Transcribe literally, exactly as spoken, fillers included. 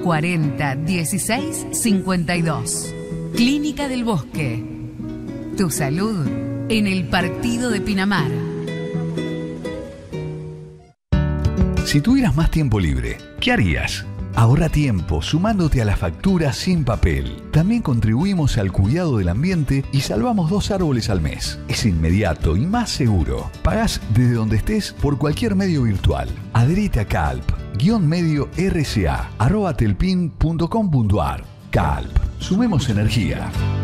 cuarenta, dieciséis, cincuenta y dos. Clínica del Bosque. Tu salud en el partido de Pinamar. Si tuvieras más tiempo libre, ¿qué harías? Ahorra tiempo sumándote a las facturas sin papel. También contribuimos al cuidado del ambiente y salvamos dos árboles al mes. Es inmediato y más seguro. Pagás desde donde estés por cualquier medio virtual. Adherite a Calp, guión medio R C A, arroba telpin punto com punto ar. Calp, sumemos energía.